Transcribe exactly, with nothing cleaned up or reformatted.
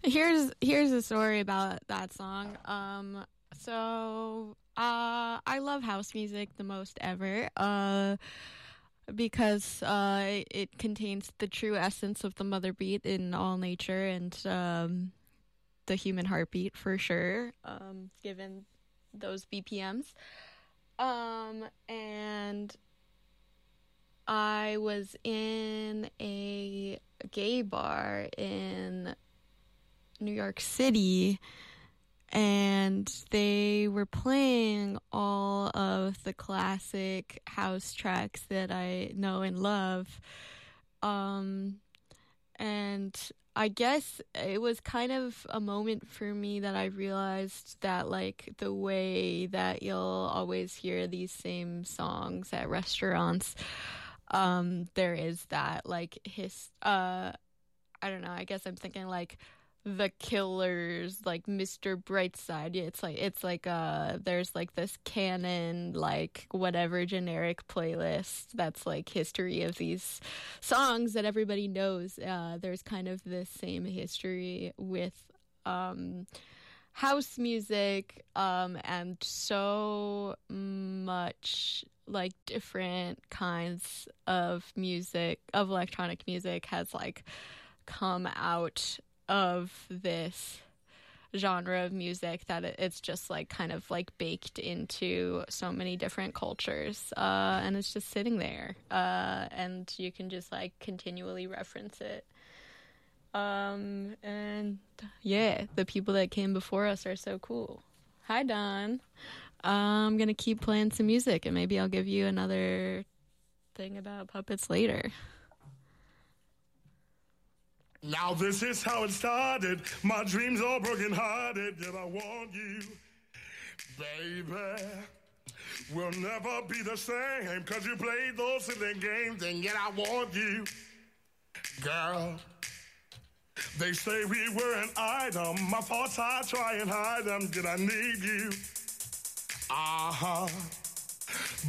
Here's here's a story about that song. Um, so uh, I love house music the most ever. Uh, because uh, it contains the true essence of the mother beat in all nature and um, the human heartbeat for sure. Um, given those B P Ms. Um, and I was in a gay bar in New York City, and they were playing all of the classic house tracks that I know and love. Um, and I guess it was kind of a moment for me that I realized that, like, the way that you'll always hear these same songs at restaurants, um, there is that, like, his, uh, I don't know, I guess I'm thinking, like, The Killers, like Mister Brightside. Yeah, it's like it's like uh there's like this canon, like whatever generic playlist that's like history of these songs that everybody knows. Uh there's kind of this same history with um house music, um and so much like different kinds of music, of electronic music, has like come out of this genre of music that it's just like kind of like baked into so many different cultures, uh and it's just sitting there, uh and you can just like continually reference it, um and yeah, the people that came before us are so cool. Hi, Don. I'm gonna keep playing some music and maybe I'll give you another thing about puppets later. Now this is how it started. My dreams all broken hearted. Did I want you, baby? We'll never be the same, cause you played those silly games, and yet I want you, girl. They say we were an item. My thoughts, I try and hide them. Did I need you? Uh-huh.